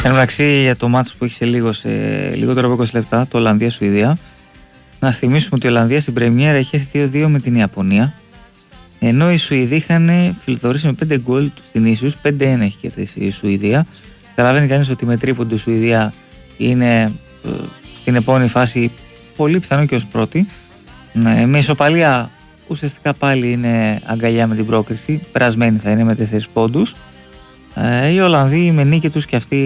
Εν μεταξύ, για το μάτς που έχει σε λιγότερο από 20 λεπτά, το Ολλανδία-Σουηδία, να θυμίσουμε ότι η Ολλανδία στην πρεμιέρα είχε έρθει 2-2 με την Ιαπωνία, ενώ οι Σουηδοί είχαν φιλτορήσει με 5 γκολ τους την ίσους. 5-1 έχει κερδίσει η Σουηδία. Καταλαβαίνει κανείς ότι με τρίποντο η Σουηδία είναι στην επόμενη φάση πολύ πιθανό και ως πρώτη. Με ισοπαλία ουσιαστικά πάλι είναι αγκαλιά με την πρόκριση. Περασμένη θα είναι με 4 πόντους. Οι Ολλανδοί με νίκη τους και αυτοί